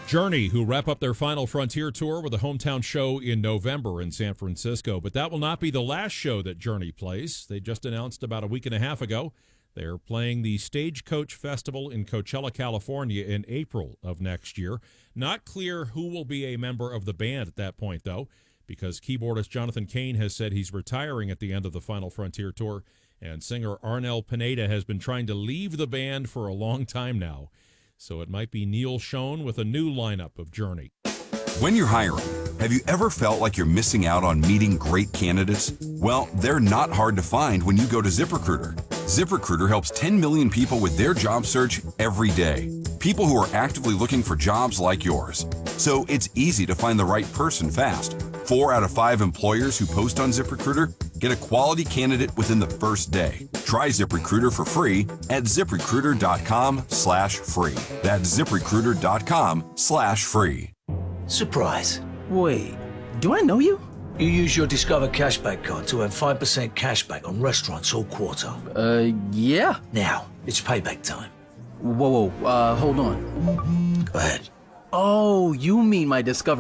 Journey, who wrap up their final Frontier tour with a hometown show in November in San Francisco. But that will not be the last show that Journey plays. They just announced about a week and a half ago they're playing the Stagecoach Festival in Coachella, California in April of next year. Not clear who will be a member of the band at that point, though, because keyboardist Jonathan Cain has said he's retiring at the end of the final Frontier tour, and singer Arnel Pineda has been trying to leave the band for a long time now. So it might be Neil Schon with a new lineup of Journey. When you're hiring, have you ever felt like you're missing out on meeting great candidates? Well, they're not hard to find when you go to ZipRecruiter. ZipRecruiter helps 10 million people with their job search every day. People who are actively looking for jobs like yours. So it's easy to find the right person fast. 4 out of 5 employers who post on ZipRecruiter get a quality candidate within the first day. Try ZipRecruiter for free at ZipRecruiter.com/free. That's ZipRecruiter.com/free. Surprise. Wait, do I know you? You use your Discover Cashback card to earn 5% cashback on restaurants all quarter. Yeah. Now, it's payback time. Whoa, hold on. Go ahead. Oh, you mean my Discover